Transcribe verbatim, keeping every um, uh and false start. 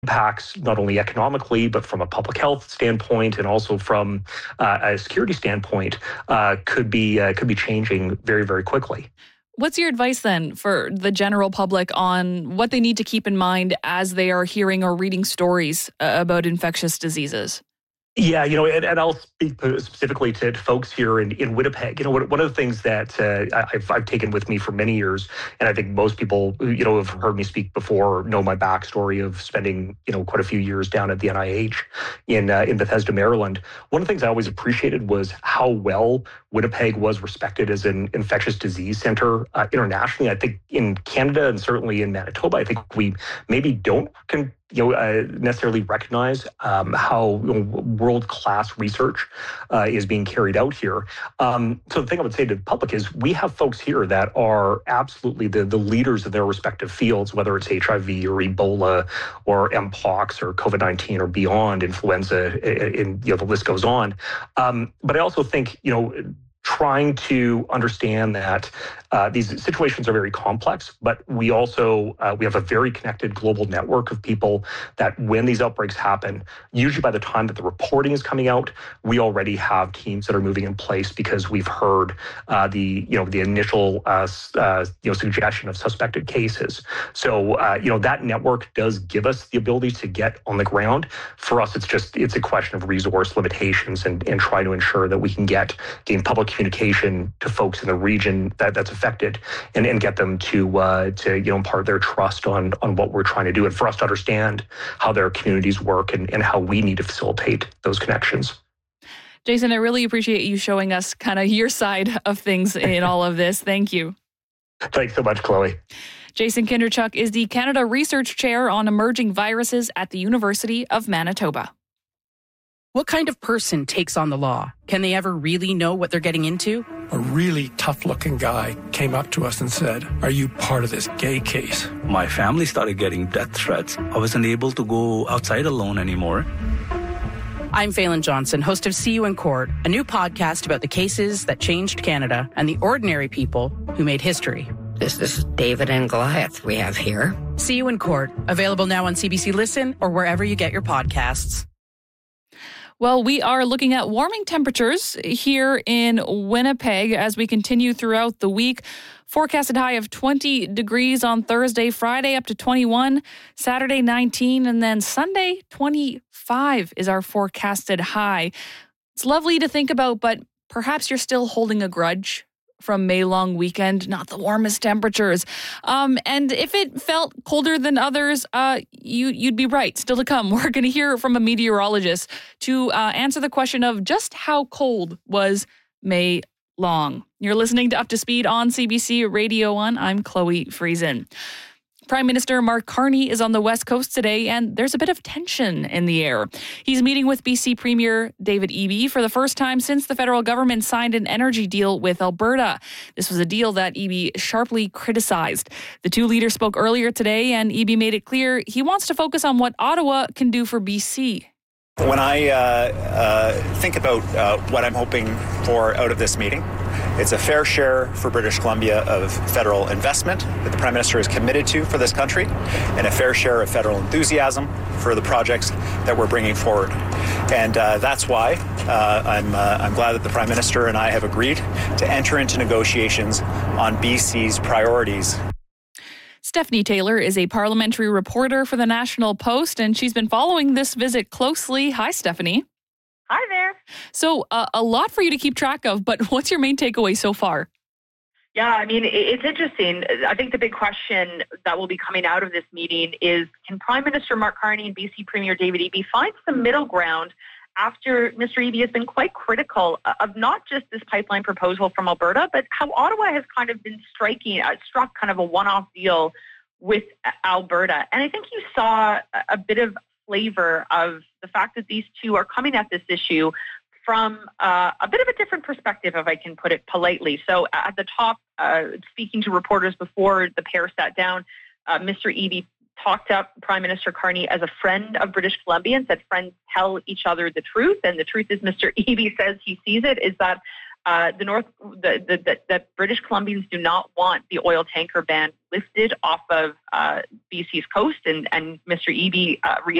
impacts not only economically, but from a public health standpoint and also from uh, a security standpoint uh, could be uh, could be changing very, very quickly. What's your advice then for the general public on what they need to keep in mind as they are hearing or reading stories uh, about infectious diseases? Yeah, you know, and, and I'll speak specifically to folks here in, in Winnipeg. You know, one of the things that uh, I've, I've taken with me for many years, and I think most people, you know, have heard me speak before, know my backstory of spending, you know, quite a few years down at the N I H in uh, in Bethesda, Maryland. One of the things I always appreciated was how well Winnipeg was respected as an infectious disease center uh, internationally. I think in Canada and certainly in Manitoba, I think we maybe don't can. you know, uh, necessarily recognize um, how you know, world-class research uh, is being carried out here. Um, so the thing I would say to the public is we have folks here that are absolutely the, the leaders of their respective fields, whether it's H I V or Ebola or Mpox or COVID nineteen or beyond, influenza, and you know, the list goes on. Um, but I also think, you know, trying to understand that uh, these situations are very complex, but we also uh, we have a very connected global network of people that when these outbreaks happen, usually by the time that the reporting is coming out, we already have teams that are moving in place because we've heard uh, the you know the initial uh, uh, you know suggestion of suspected cases. So uh, you know that network does give us the ability to get on the ground. For us, it's just it's a question of resource limitations and and try to ensure that we can get gain public communication to folks in the region that, that's affected and, and get them to uh, to you know impart their trust on on what we're trying to do and for us to understand how their communities work and, and how we need to facilitate those connections. Jason, I really appreciate you showing us kind of your side of things in all of this. Thank you. Thanks so much, Chloe. Jason Kinderchuk is the Canada Research Chair on Emerging Viruses at the University of Manitoba. What kind of person takes on the law? Can they ever really know what they're getting into? A really tough-looking guy came up to us and said, "Are you part of this gay case?" My family started getting death threats. I wasn't able to go outside alone anymore. I'm Phelan Johnson, host of See You in Court, a new podcast about the cases that changed Canada and the ordinary people who made history. This, this is David and Goliath we have here. See You in Court, available now on C B C Listen or wherever you get your podcasts. Well, we are looking at warming temperatures here in Winnipeg as we continue throughout the week. Forecasted high of twenty degrees on Thursday, Friday up to twenty-one, Saturday nineteen, and then Sunday twenty-five is our forecasted high. It's lovely to think about, but perhaps you're still holding a grudge from May long weekend, not the warmest temperatures. Um, and if it felt colder than others, uh, you, you'd be right. Still to come, we're going to hear from a meteorologist to uh, answer the question of just how cold was May long. You're listening to Up to Speed on C B C Radio one. I'm Chloe Friesen. Prime Minister Mark Carney is on the West Coast today, and there's a bit of tension in the air. He's meeting with B C Premier David Eby for the first time since the federal government signed an energy deal with Alberta. This was a deal that Eby sharply criticized. The two leaders spoke earlier today, and Eby made it clear he wants to focus on what Ottawa can do for B C. When I uh, uh, think about uh, what I'm hoping for out of this meeting, it's a fair share for British Columbia of federal investment that the Prime Minister is committed to for this country, and a fair share of federal enthusiasm for the projects that we're bringing forward. And uh, that's why uh, I'm, uh, I'm glad that the Prime Minister and I have agreed to enter into negotiations on B C's priorities. Stephanie Taylor is a parliamentary reporter for the National Post, and she's been following this visit closely. Hi, Stephanie. Hi there. So uh, a lot for you to keep track of, but what's your main takeaway so far? Yeah, I mean, it's interesting. I think the big question that will be coming out of this meeting is, can Prime Minister Mark Carney and B C Premier David Eby find some middle ground after Mister Eby has been quite critical of not just this pipeline proposal from Alberta, but how Ottawa has kind of been striking, uh, struck kind of a one-off deal with Alberta. And I think you saw a bit of flavor of the fact that these two are coming at this issue from uh, a bit of a different perspective, if I can put it politely. So at the top, uh, speaking to reporters before the pair sat down, uh, Mister Eby talked up Prime Minister Carney as a friend of British Columbia and said friends tell each other the truth. And the truth is Mister Eby says he sees it, is that Uh, the North, the, the, the, the British Columbians do not want the oil tanker ban lifted off of uh, B C's coast, and, and Mister Eby uh, reiterated